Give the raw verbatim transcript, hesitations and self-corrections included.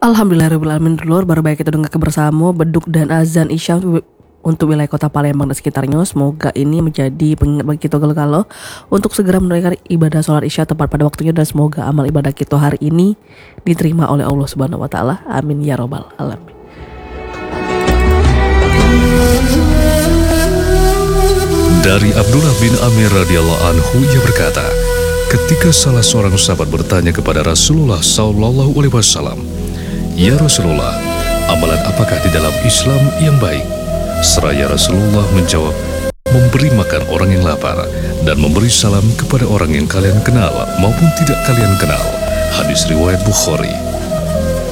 Alhamdulillahirrahmanirrahim, dulur, baru baik kita dengar bersama beduk dan azan isya untuk wilayah kota Palembang dan sekitarnya. Semoga ini menjadi pengingat bagi kita kalau untuk segera menunaikan ibadah sholat isya tepat pada waktunya, dan semoga amal ibadah kita hari ini diterima oleh Allah Subhanahu wa taala. Amin ya robbal alamin. Dari Abdullah bin Amir radhiyallahu anhu, ia berkata, ketika salah seorang sahabat bertanya kepada Rasulullah sallallahu alaihi wasallam, "Ya Rasulullah, amalan apakah di dalam Islam yang baik?" Seraya Rasulullah menjawab, "Memberi makan orang yang lapar dan memberi salam kepada orang yang kalian kenal maupun tidak kalian kenal." Hadis riwayat Bukhari.